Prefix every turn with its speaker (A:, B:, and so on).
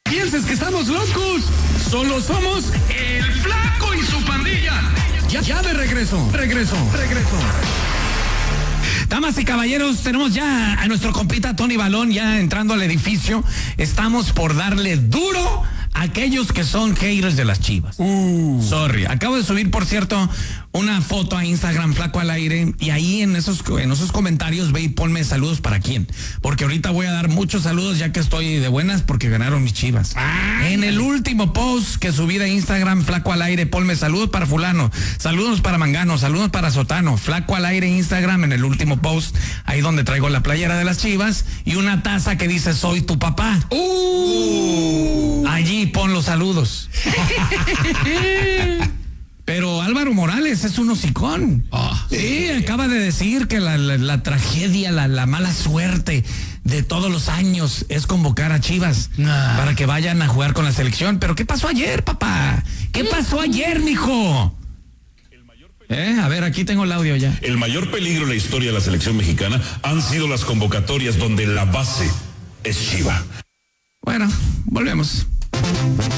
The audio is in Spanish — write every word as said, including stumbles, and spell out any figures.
A: Pienses que estamos locos. Solo somos el Flaco y su pandilla. Ya, ya de regreso, regreso, regreso. Damas y caballeros, tenemos ya a nuestro compita Tony Balón ya entrando al edificio. Estamos por darle duro a aquellos que son haters de las Chivas. Uh. Sorry. Acabo de subir, por cierto, una foto a Instagram, Flaco al Aire, y ahí en esos, en esos comentarios ve y ponme saludos para quién. Porque ahorita voy a dar muchos saludos ya que estoy de buenas porque ganaron mis Chivas. Ah. En el último post que subí de Instagram, Flaco al Aire, ponme saludos para fulano, saludos para Mangano, saludos para Sotano. Flaco al Aire Instagram, en el último post, ahí donde traigo la playera de las Chivas y una taza que dice soy tu papá. Uh. Allí pon los saludos. Pero Álvaro Morales es un hocicón. Oh, sí, sí, acaba de decir que la, la, la tragedia, la, la mala suerte de todos los años es convocar a Chivas nah. para que vayan a jugar con la selección. Pero ¿qué pasó ayer, papá? ¿Qué pasó ayer, mijo? Eh, a ver, aquí tengo el audio ya.
B: El mayor peligro en la historia de la selección mexicana han sido las convocatorias donde la base es Chiva.
A: Bueno, volvemos.